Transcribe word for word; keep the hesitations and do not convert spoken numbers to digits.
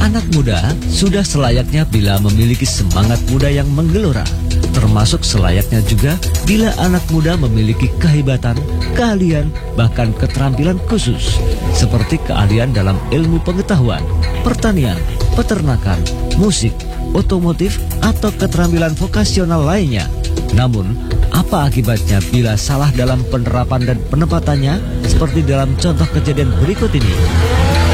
Anak muda sudah selayaknya bila memiliki semangat muda yang menggelora, termasuk selayaknya juga bila anak muda memiliki kehebatan, keahlian, bahkan keterampilan khusus, seperti keahlian dalam ilmu pengetahuan, pertanian, peternakan, musik, otomotif, atau keterampilan vokasional lainnya. Namun, apa akibatnya bila salah dalam penerapan dan penempatannya, seperti dalam contoh kejadian berikut ini?